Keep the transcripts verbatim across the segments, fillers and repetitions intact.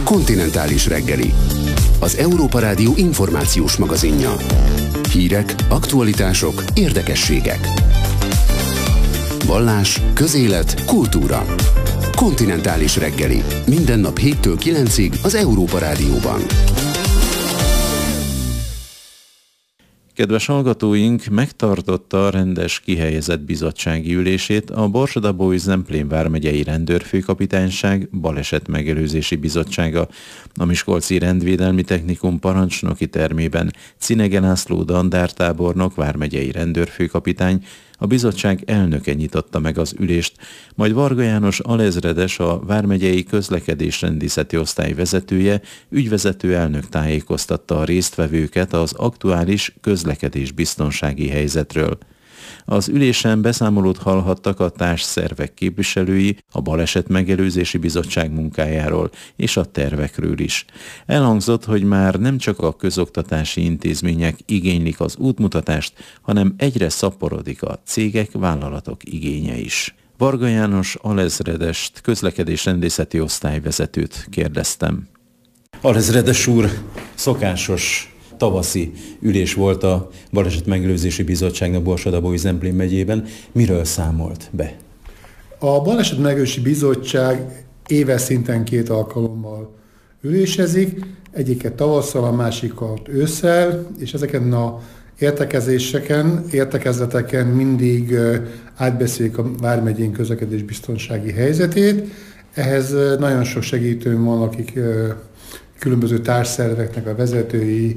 Kontinentális reggeli. Az Európa Rádió információs magazinja. Hírek, aktualitások, érdekességek. Vallás, közélet, kultúra. Kontinentális reggeli. Minden nap héttől kilencig az Európa Rádióban. Kedves hallgatóink, megtartotta a rendes kihelyezett bizottsági ülését a Borsod-Abaúj-Zemplén vármegyei rendőrfőkapitányság balesetmegelőzési bizottsága. A Miskolci Rendvédelmi Technikum parancsnoki termében Cinege László dandártábornok vármegyei rendőrfőkapitány, a bizottság elnöke nyitotta meg az ülést, majd Varga János alezredes, a vármegyei közlekedésrendészeti osztály vezetője, ügyvezető elnök tájékoztatta a résztvevőket az aktuális közlekedésbiztonsági helyzetről. Az ülésen beszámolót hallhattak a társszervek képviselői a Balesetmegelőzési Bizottság munkájáról és a tervekről is. Elhangzott, hogy már nem csak a közoktatási intézmények igénylik az útmutatást, hanem egyre szaporodik a cégek, vállalatok igénye is. Varga János alezredest, közlekedésrendészeti osztályvezetőt kérdeztem. Alezredes úr, szokásos tavaszi ülés volt a Balesetmegelőzési Bizottságnak Borsod-Abaúj-Zemplén megyében. Miről számolt be? A Balesetmegelőzési Bizottság éves szinten két alkalommal ülésezik, egyiket tavasszal, a másikat ősszel, és ezeken a értekezéseken, értekezleteken mindig átbeszéljük a vármegyén közlekedésbiztonsági helyzetét. Ehhez nagyon sok segítőm van, akik különböző társszerveknek a vezetői,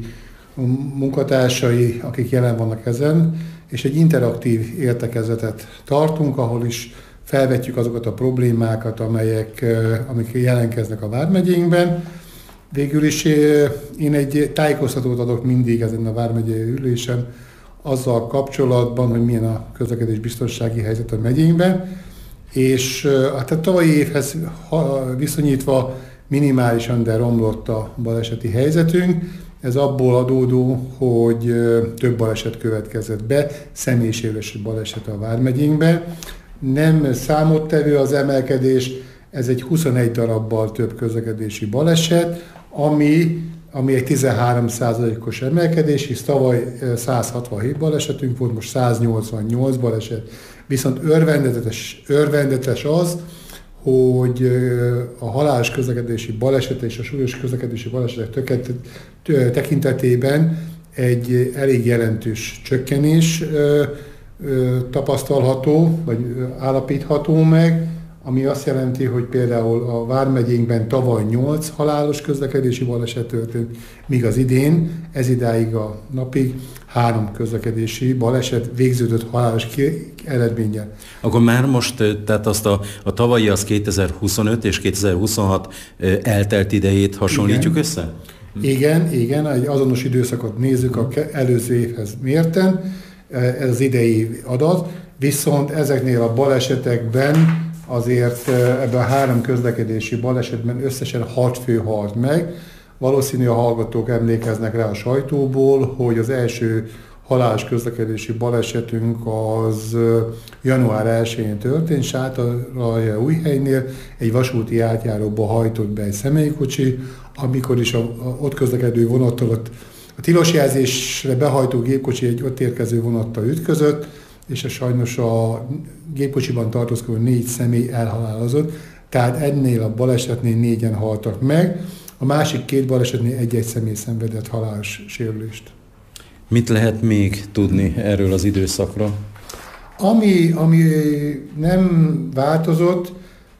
munkatársai, akik jelen vannak ezen, és egy interaktív értekezletet tartunk, ahol is felvetjük azokat a problémákat, amelyek, amik jelentkeznek a vármegyénkben. Végül is én egy tájékoztatót adok mindig ezen a vármegyei ülésen azzal kapcsolatban, hogy milyen a közlekedésbiztonsági helyzet a megyénkben, és hát a tavalyi évhez viszonyítva minimálisan, de romlott a baleseti helyzetünk. Ez abból adódó, hogy több baleset következett be, személysérülési baleset a vármegyénkben. Nem számottevő az emelkedés, ez egy huszonegy darabbal több közlekedési baleset, ami, ami egy tizenhárom százalékos emelkedés, hisz tavaly száz hatvanhét balesetünk volt, most száz nyolcvannyolc baleset. Viszont örvendetes, örvendetes az, hogy a halálos közlekedési baleset és a súlyos közlekedési balesetek tekintetében egy elég jelentős csökkenés tapasztalható, vagy állapítható meg, ami azt jelenti, hogy például a vármegyénkben tavaly nyolc halálos közlekedési baleset történt, míg az idén, ez idáig a napig három közlekedési baleset végződött halálos eredménnyel. Akkor már most, tehát azt a, a tavalyi az kétezer-huszonöt és kétezer-huszonhat eltelt idejét hasonlítjuk igen. össze? Igen, igen, egy azonos időszakot nézzük az előző évhez mérten, ez az idei adat, viszont ezeknél a balesetekben azért ebben a három közlekedési balesetben összesen hat fő halt meg. Valószínű a hallgatók emlékeznek rá a sajtóból, hogy az első halálos közlekedési balesetünk az január elsején történt, Sátoraljaújhelynél egy vasúti átjáróba hajtott be egy személykocsi, amikor is a, a ott közlekedő vonattal, ott, a tilos jelzésre behajtó gépkocsi egy ott érkező vonattal ütközött, és sajnos a gépkocsiban tartózkodó négy személy elhalálozott, tehát ennél a balesetnél négyen haltak meg, a másik két balesetnél egy-egy személy szenvedett halálos sérülést. Mit lehet még tudni erről az időszakról? Ami, ami nem változott,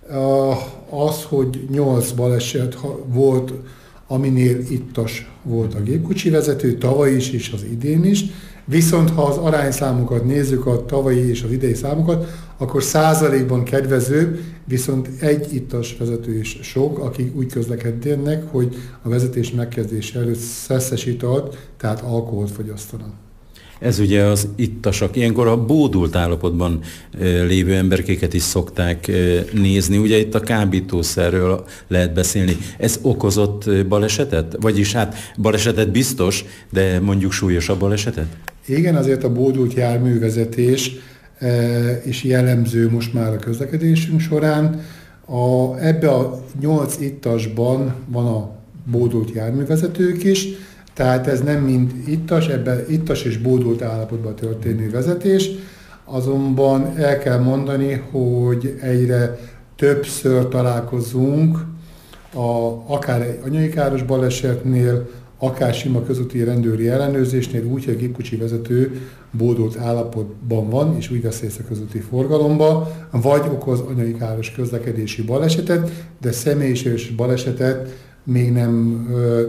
az, hogy nyolc baleset volt, aminél ittas volt a gépkocsi vezető, tavaly is és az idén is. Viszont ha az arányszámokat nézzük, a tavalyi és az idei számokat, akkor százalékban kedvezőbb, viszont egy ittas vezető is sok, akik úgy közlekednek, hogy a vezetés megkezdése előtt szeszes italt, tehát alkoholt fogyasztanak. Ez ugye az ittasak. Ilyenkor a bódult állapotban lévő emberkéket is szokták nézni. Ugye itt a kábítószerről lehet beszélni. Ez okozott balesetet? Vagyis hát balesetet biztos, de mondjuk súlyosabb balesetet? Igen, azért a bódult járművezetés is jellemző most már a közlekedésünk során. A, ebbe a nyolc ittasban van a bódult járművezetők is, tehát ez nem mind ittas, ebben ittas és bódult állapotban történő vezetés, azonban el kell mondani, hogy egyre többször találkozunk a, akár egy anyagi káros balesetnél, akár sima közúti rendőri ellenőrzésnél úgy, hogy a gépkocsi vezető bódult állapotban van, és úgy vesz részt a közúti forgalomba, vagy okoz anyagi káros közlekedési balesetet, de személyiséges balesetet még nem,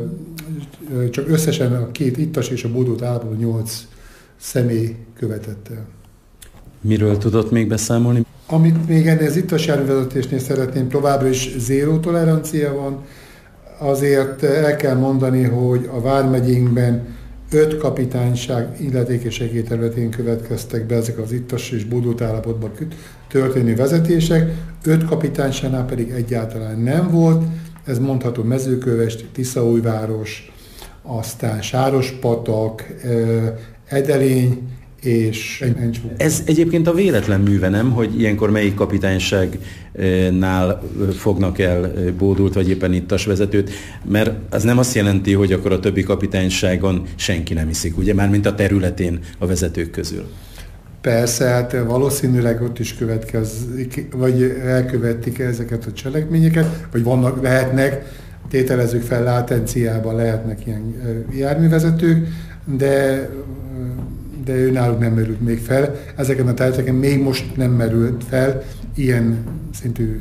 csak összesen a két ittas és a bódult állapotban nyolc személy követett el. Miről tudott még beszámolni? Amit még ennél az ittas járművezetésnél szeretném, továbbra is zéró tolerancia van. Azért el kell mondani, hogy a vármegyénkben öt kapitányság illetékességi területén következtek be ezek az ittas és bódult állapotban történő vezetések, öt kapitányságnál pedig egyáltalán nem volt. Ez mondható Mezőkövesd, Tiszaújváros, aztán Sárospatak, Edelény és Encsvó. Ez egyébként a véletlen műve, nem? Hogy ilyenkor melyik kapitányságnál fognak el bódult, vagy éppen ittas vezetőt, mert az nem azt jelenti, hogy akkor a többi kapitányságon senki nem iszik, ugye? Mármint a területén a vezetők közül. Persze, hát valószínűleg ott is következik, vagy elkövették ezeket a cselekményeket, vagy vannak, lehetnek, tételezzük fel, látenciában lehetnek ilyen járművezetők, de, de ő náluk nem merült még fel. Ezeken a területeken még most nem merült fel ilyen szintű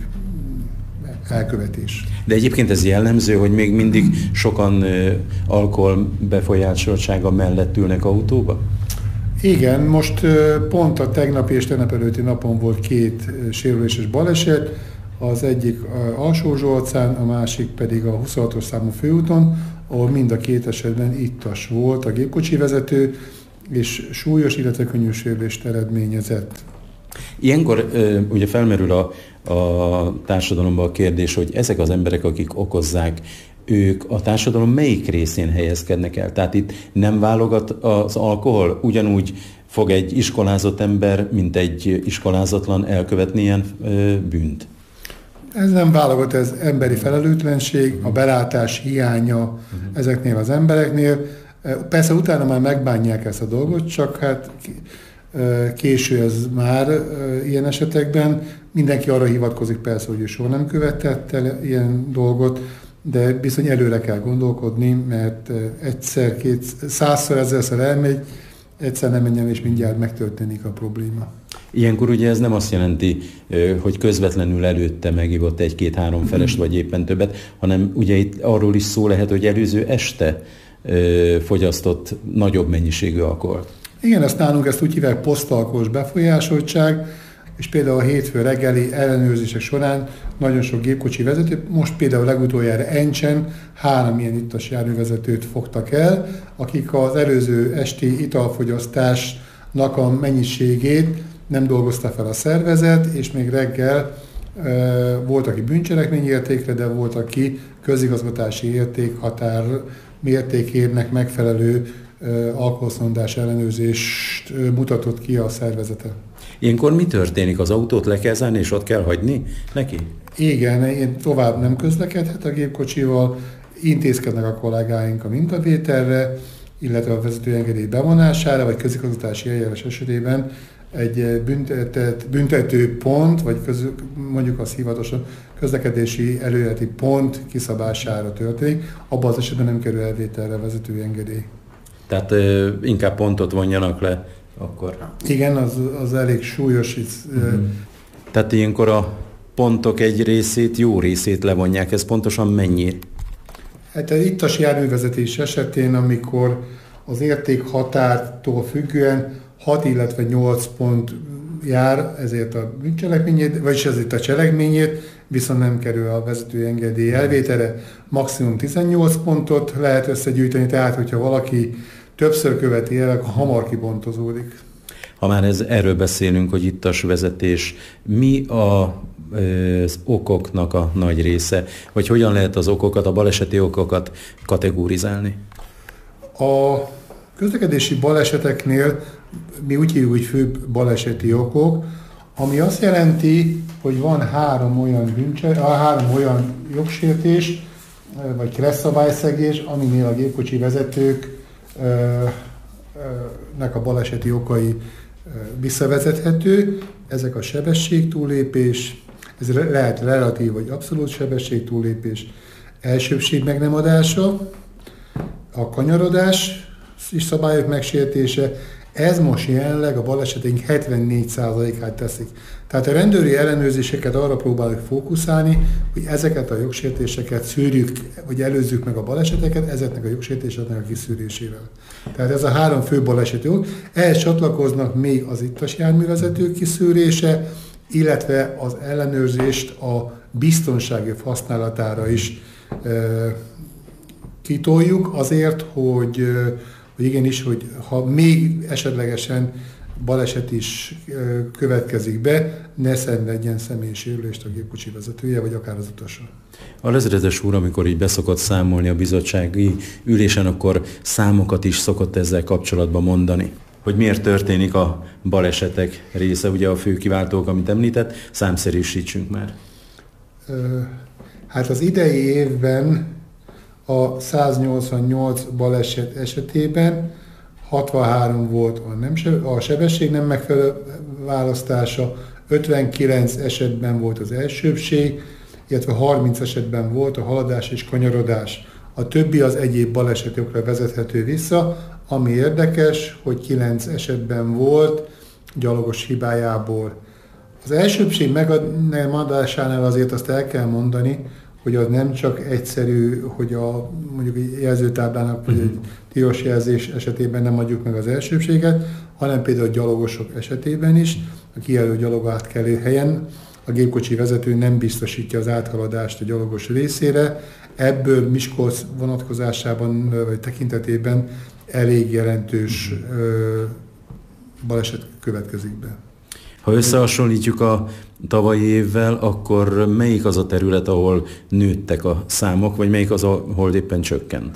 elkövetés. De egyébként ez jellemző, hogy még mindig sokan alkohol befolyásoltsága mellett ülnek autóba? Igen, most pont a tegnapi és tegnap előtti napon volt két sérüléses baleset, az egyik Alsó-Zsolcán, a másik pedig a huszonhatos számú főúton, ahol mind a két esetben ittas volt a gépkocsi vezető, és súlyos, illetve könnyű sérülést eredményezett. Ilyenkor ugye felmerül a, a társadalomban a kérdés, hogy ezek az emberek, akik okozzák, ők a társadalom melyik részén helyezkednek el? Tehát itt nem válogat az alkohol? Ugyanúgy fog egy iskolázott ember, mint egy iskolázatlan elkövetni ilyen ö, bűnt? Ez nem válogat, ez emberi felelőtlenség, a belátás hiánya uh-huh. ezeknél az embereknél. Persze utána már megbánják ezt a dolgot, csak hát késő ez már ilyen esetekben. Mindenki arra hivatkozik persze, hogy ő soha nem követett el ilyen dolgot, de bizony előre kell gondolkodni, mert egyszer, két, százszor, ezerszer elmegy, egyszer nem menjen, és mindjárt megtörténik a probléma. Ilyenkor ugye ez nem azt jelenti, hogy közvetlenül előtte megívott egy-két-három felest, vagy éppen többet, hanem ugye itt arról is szó lehet, hogy előző este fogyasztott nagyobb mennyiségű alkoholt. Igen, ezt nálunk ezt úgy hívják posztalkoholos befolyásoltság, és például a hétfő reggeli ellenőrzések során nagyon sok gépkocsi vezető, most például legutoljára Encsen három ilyen ittas járművezetőt fogtak el, akik az előző esti italfogyasztásnak a mennyiségét nem dolgozta fel a szervezet, és még reggel e, volt, aki bűncselekmény értékre, de volt, aki közigazgatási értékhatár mértékének megfelelő e, alkoholszondás ellenőrzést e, mutatott ki a szervezete. Ilyenkor mi történik? Az autót le kell zárni, és ott kell hagyni neki? Igen, én tovább nem közlekedhet a gépkocsival, intézkednek a kollégáink a mintavételre, illetve a vezetőengedély bevonására, vagy közigazgatási eljárás esetében egy büntetett, büntető pont, vagy köz, mondjuk az hivatosan közlekedési előéleti pont kiszabására történik, abban az esetben nem kerül elvételre a vezetőengedély. Tehát ö, inkább pontot vonjanak le akkor. Igen, az, az elég súlyos. Uh-huh. Tehát ilyenkor a pontok egy részét, jó részét levonják. Ez pontosan mennyi? Hát egy ittas járművezetés esetén, amikor az értékhatártól függően hat, illetve nyolc pont jár, ezért a bűncselekményét, vagyis ezért a cselekményét, viszont nem kerül a vezetőengedély elvételre. Maximum tizennyolc pontot lehet összegyűjteni, tehát hogyha valaki többször követi el, akkor hamar kibontozódik. Ha már ez, erről beszélünk, hogy ittas vezetés, mi a, az okoknak a nagy része? Vagy hogyan lehet az okokat, a baleseti okokat kategorizálni? A közlekedési baleseteknél mi úgy hívjuk, hogy főbb baleseti okok, ami azt jelenti, hogy van három olyan, bűncse, három olyan jogsértés, vagy kresszabályszegés, aminél a gépkocsi vezetőknek a baleseti okai visszavezethető. Ezek a sebességtúllépés, ez lehet relatív vagy abszolút sebességtúllépés, elsőbbség meg nem adása, a kanyarodás is szabályok megsértése. Ez most jelenleg a baleseteink hetvennégy százalékát teszik. Tehát a rendőri ellenőrzéseket arra próbáljuk fókuszálni, hogy ezeket a jogsértéseket szűrjük, vagy előzzük meg a baleseteket, ezeknek a jogsértéseknek a kiszűrésével. Tehát ez a három fő baleseti ok. Ehhez csatlakoznak még az ittas járművezetők kiszűrése, illetve az ellenőrzést a biztonsági használatára is e, kitoljuk azért, hogy hogy igenis, hogy ha még esetlegesen baleset is következik be, ne szenvedjen személyisérülést a gépkocsi vezetője, vagy akár az utasa. A lezredes úr, amikor így beszokott számolni a bizottsági ülésen, akkor számokat is szokott ezzel kapcsolatban mondani. Hogy miért történik a balesetek része, ugye a fő kiváltók, amit említett, számszerűsítsünk már. Hát az idei évben a száznyolcvannyolc baleset esetében hatvanhárom volt a, nem, a sebesség nem megfelelő választása, ötvenkilenc esetben volt az elsőbbség, illetve harminc esetben volt a haladás és kanyarodás. A többi az egyéb balesetokra vezethető vissza, ami érdekes, hogy kilenc esetben volt gyalogos hibájából. Az elsőbbség megadásánál azért azt el kell mondani, hogy az nem csak egyszerű, hogy a mondjuk egy jelzőtáblának vagy egy tilos jelzés esetében nem adjuk meg az elsőbséget, hanem például a gyalogosok esetében is, a kijelölt gyalogátkelő helyen a gépkocsi vezető nem biztosítja az áthaladást a gyalogos részére, ebből Miskolc vonatkozásában vagy tekintetében elég jelentős ö, baleset következik be. Ha összehasonlítjuk a tavalyi évvel, akkor melyik az a terület, ahol nőttek a számok, vagy melyik az, ahol éppen csökkent?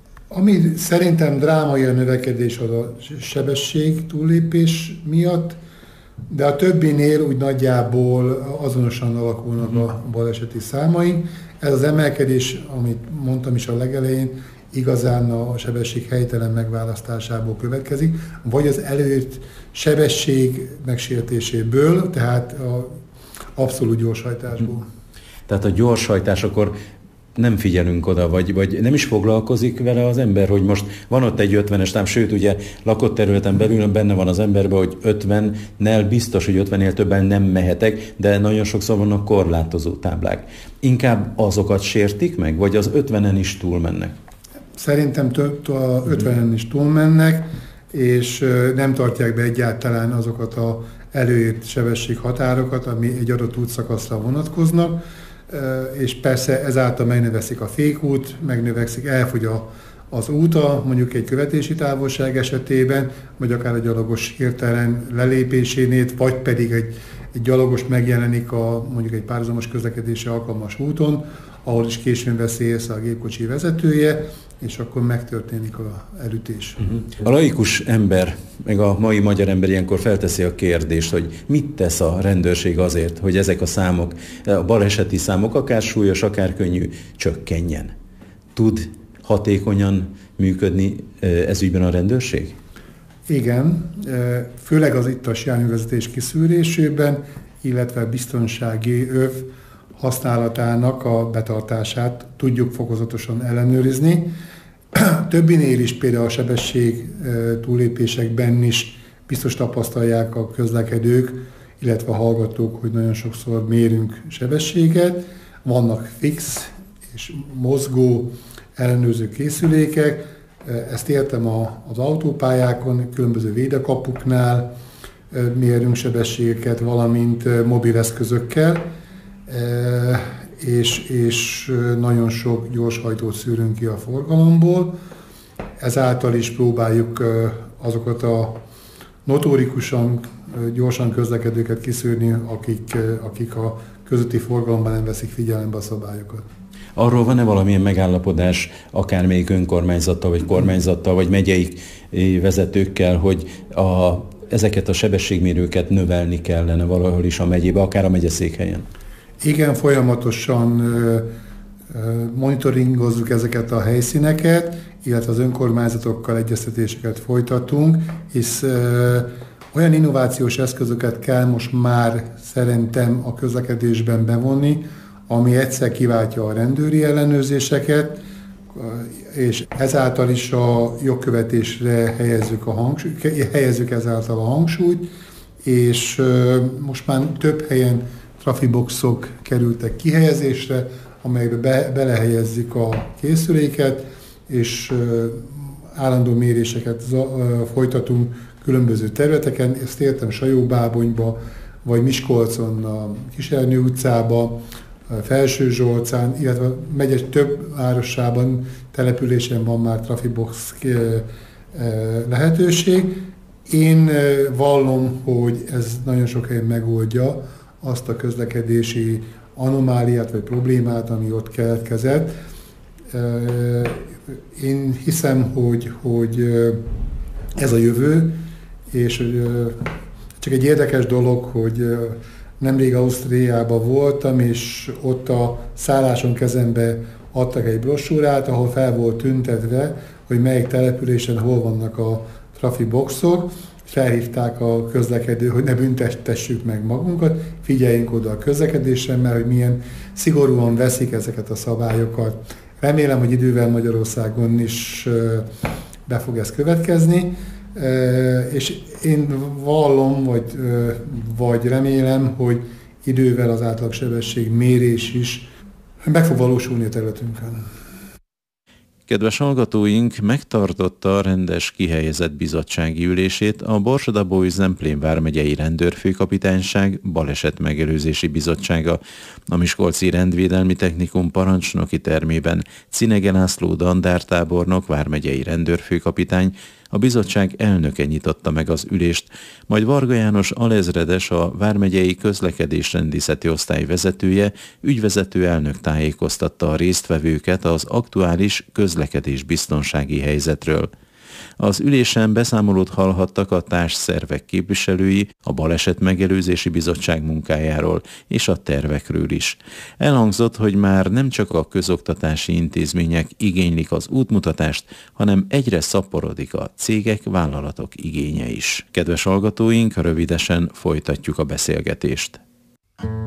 Ami szerintem drámai a növekedés az a sebesség túllépés miatt, de a többinél úgy nagyjából azonosan alakulnak a baleseti számaink. Ez az emelkedés, amit mondtam is a legelején, igazán a sebesség helytelen megválasztásából következik, vagy az előírt sebesség megsértéséből, tehát a abszolút gyorshajtásból. Tehát a gyorshajtás, akkor nem figyelünk oda, vagy, vagy nem is foglalkozik vele az ember, hogy most van ott egy ötvenes tám, sőt ugye lakott területen belül benne van az emberben, hogy ötvennel biztos, hogy ötvennél többen nem mehetek, de nagyon sokszor vannak korlátozó táblák. Inkább azokat sértik meg, vagy az ötvenen is túlmennek? Szerintem több a ötvenen is túlmennek, és nem tartják be egyáltalán azokat az előírt sebességhatárokat, ami egy adott útszakaszra vonatkoznak, és persze ezáltal megnövekszik a fékút, megnövekszik, elfogy a, az úta, mondjuk egy követési távolság esetében, vagy akár a gyalogos hirtelen lelépésénél, vagy pedig egy, egy gyalogos megjelenik a, mondjuk egy párhuzamos közlekedésre alkalmas úton, ahol is későn veszi észre a gépkocsi vezetője, és akkor megtörténik az elütés. Uh-huh. A laikus ember, meg a mai magyar ember ilyenkor felteszi a kérdést, hogy mit tesz a rendőrség azért, hogy ezek a számok, a baleseti számok, akár súlyos, akár könnyű, csökkenjen. Tud hatékonyan működni ez ügyben a rendőrség? Igen, főleg az ittas járművezetés kiszűrésében, illetve biztonsági öv használatának a betartását tudjuk fokozatosan ellenőrizni. Többinél is például a sebesség túllépésekben is biztos tapasztalják a közlekedők, illetve a hallgatók, hogy nagyon sokszor mérünk sebességet. Vannak fix és mozgó ellenőrző készülékek, ezt értem az autópályákon, különböző védekapuknál mérünk sebességeket, valamint mobileszközökkel, és, és nagyon sok gyorshajtót szűrünk ki a forgalomból. Ezáltal is próbáljuk azokat a notórikusan, gyorsan közlekedőket kiszűrni, akik, akik a közúti forgalomban nem veszik figyelembe a szabályokat. Arról van-e valamilyen megállapodás akármelyik önkormányzattal, vagy kormányzattal, vagy megyei vezetőkkel, hogy a ezeket a sebességmérőket növelni kellene valahol is a megyébe, akár a megyeszékhelyen. Igen, folyamatosan monitoringozzuk ezeket a helyszíneket, illetve az önkormányzatokkal egyeztetéseket folytatunk, hisz olyan innovációs eszközöket kell most már szerintem a közlekedésben bevonni, ami egyszer kiváltja a rendőri ellenőrzéseket, és ezáltal is a jogkövetésre helyezzük, a hangsúlyt, helyezzük ezáltal a hangsúlyt, és most már több helyen trafiboxok kerültek kihelyezésre, amelybe be, belehelyezzük a készüléket, és állandó méréseket folytatunk különböző területeken. Ezt értem Sajóbábonyba, vagy Miskolcon, a Kisernő utcába, Felsőzsolcán, illetve megye több városában, településen van már trafibox lehetőség. Én vallom, hogy ez nagyon sok helyen megoldja azt a közlekedési anomáliát vagy problémát, ami ott keletkezett. Én hiszem, hogy, hogy ez a jövő, és csak egy érdekes dolog, hogy nemrég Ausztriában voltam, és ott a szálláson kezembe adtak egy brossúrát, ahol fel volt tüntetve, hogy melyik településen hol vannak a trafiboxok. Felhívták a közlekedő, hogy ne büntessük meg magunkat, figyeljünk oda a közlekedésre, mert hogy milyen szigorúan veszik ezeket a szabályokat. Remélem, hogy idővel Magyarországon is be fog ez következni, és én vallom, vagy, vagy remélem, hogy idővel az átlagsebesség mérés is meg fog valósulni a területünkön. Kedves hallgatóink, megtartotta a rendes kihelyezett bizottsági ülését a Borsod-Abaúj-Zemplén vármegyei rendőrfőkapitányság balesetmegelőzési bizottsága, a Miskolci Rendvédelmi Technikum parancsnoki termében Cinege László dandártábornok vármegyei rendőrfőkapitány, a bizottság elnöke nyitotta meg az ülést, majd Varga János alezredes, a vármegyei közlekedésrendészeti osztály vezetője, ügyvezető elnök tájékoztatta a résztvevőket az aktuális közlekedésbiztonsági helyzetről. Az ülésen beszámolót hallhattak a társszervek képviselői a Balesetmegelőzési Bizottság munkájáról és a tervekről is. Elhangzott, hogy már nem csak a közoktatási intézmények igénylik az útmutatást, hanem egyre szaporodik a cégek, vállalatok igénye is. Kedves hallgatóink, rövidesen folytatjuk a beszélgetést.